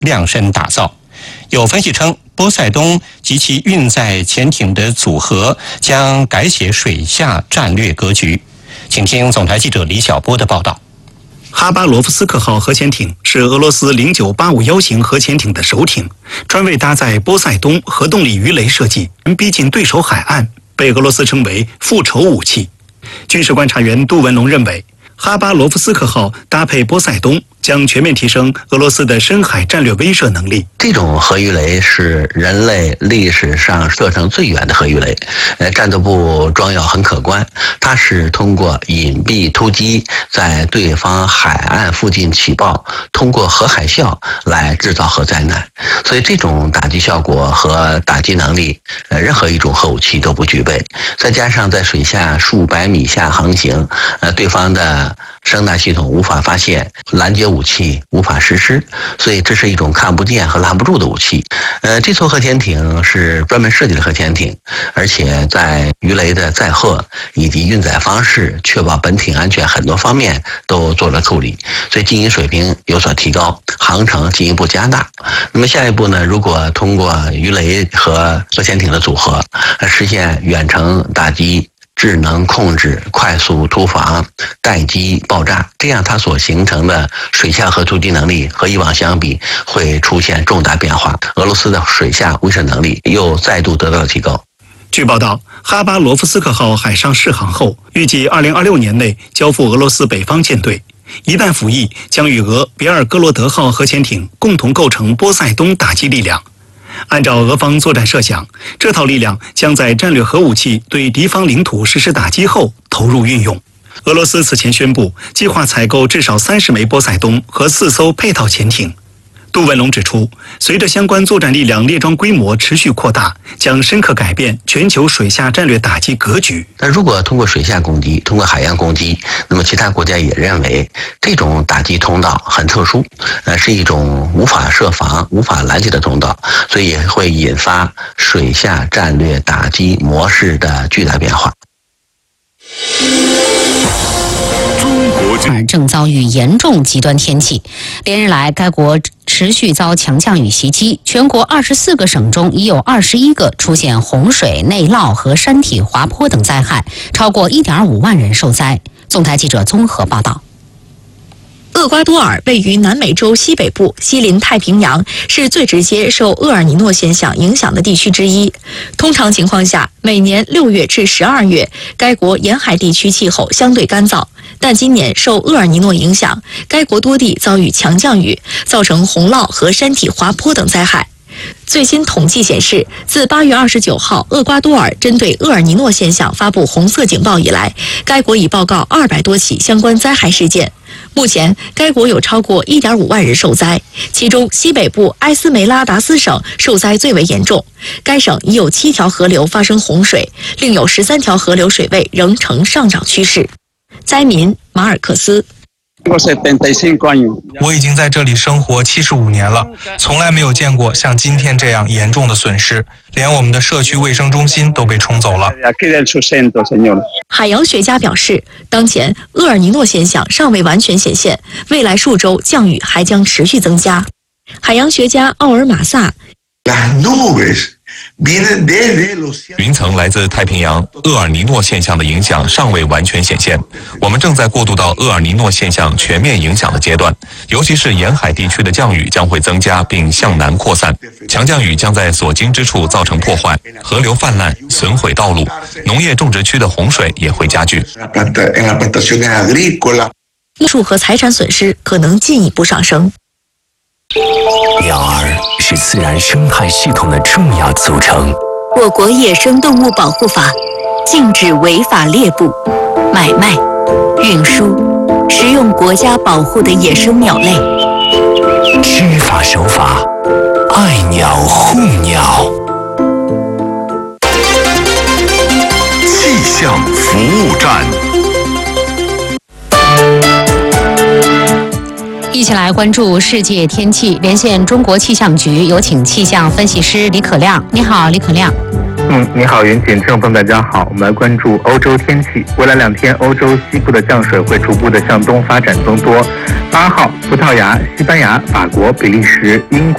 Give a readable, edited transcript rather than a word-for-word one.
量身打造。有分析称，波塞冬及其运载潜艇的组合将改写水下战略格局。请听总台记者李晓波的报道。 哈巴罗夫斯克号核潜艇是俄罗斯0985型核潜艇的首艇，专为搭载波塞冬核动力鱼雷设计，逼近对手海岸，被俄罗斯称为复仇武器。军事观察员杜文龙认为，哈巴罗夫斯克号搭配波塞冬将全面提升俄罗斯的深海战略威慑能力。 这种核鱼雷是人类历史上射程最远的核鱼雷，战斗部装药很可观，它是通过隐蔽突击，在对方海岸附近起爆，通过核海啸来制造核灾难。所以这种打击效果和打击能力，任何一种核武器都不具备。再加上在水下数百米下航行，对方的声纳系统无法发现，拦截武器无法实施，所以这是一种看不见和拦不住的武器。这艘核潜艇是专门设计的核潜艇，而且在鱼雷的载荷以及运载方式、确保本艇安全很多方面都做了处理，所以经营水平有所提高，航程进一步加大。那么下一步呢，如果通过鱼雷和核潜艇的组合，实现远程打击、智能控制、快速突防、待机爆炸，这样它所形成的水下核突击能力和以往相比会出现重大变化，俄罗斯的水下威慑能力又再度得到了提高。 据报道，哈巴罗夫斯克号海上试航后，预计2026年内交付俄罗斯北方舰队。一旦服役，将与俄别尔哥罗德号核潜艇共同构成波塞冬打击力量。按照俄方作战设想，这套力量将在战略核武器对敌方领土实施打击后投入运用。俄罗斯此前宣布，计划采购至少30枚波塞冬和4艘配套潜艇。杜文龙指出，随着相关作战力量列装规模持续扩大，将深刻改变全球水下战略打击格局。 那如果通过水下攻击，通过海洋攻击，那么其他国家也认为这种打击通道很特殊，是一种无法设防、无法拦截的通道，所以也会引发水下战略打击模式的巨大变化。 正遭遇严重极端天气，连日来该国持续遭强降雨袭击，全国24个省中已有21个出现洪水、内涝和山体滑坡等灾害，超过1.5万人受灾。总台记者综合报道。 厄瓜多尔位于南美洲西北部，西临太平洋，是最直接受厄尔尼诺现象影响的地区之一。通常情况下，每年6月至12月，该国沿海地区气候相对干燥，但今年受厄尔尼诺影响，该国多地遭遇强降雨，造成洪涝和山体滑坡等灾害。最新统计显示，自8月29号厄瓜多尔针对厄尔尼诺现象发布红色警报以来，该国已报告200多起相关灾害事件。目前，该国有超过1.5万人受灾，其中西北部埃斯梅拉达斯省受灾最为严重。该省已有7条河流发生洪水，另有13条河流水位仍呈上涨趋势。灾民马尔克斯。 我已经在这里生活75年了，从来没有见过像今天这样严重的损失，连我们的社区卫生中心都被冲走了。 海洋学家表示，当前厄尔尼诺现象尚未完全显现，未来数周降雨还将持续增加。海洋学家奥尔马萨。 云层来自太平洋，厄尔尼诺现象的影响尚未完全显现，我们正在过渡到厄尔尼诺现象全面影响的阶段，尤其是沿海地区的降雨将会增加并向南扩散，强降雨将在所经之处造成破坏，河流泛滥，损毁道路，农业种植区的洪水也会加剧， 艺术和财产损失可能进一步上升。 鸟儿是自然生态系统的重要组成。 我国野生动物保护法禁止违法猎捕、买卖、运输、食用国家保护的野生鸟类。 知法守法，爱鸟护鸟。 气象服务站。 一起来关注世界天气，连线中国气象局，有请气象分析师李可亮。你好，李可亮。 你好，云锦，听众朋友大家好，我们来关注欧洲天气。未来2天，欧洲西部的降水会逐步的向东发展增多。8号，葡萄牙、西班牙、法国、比利时、英国。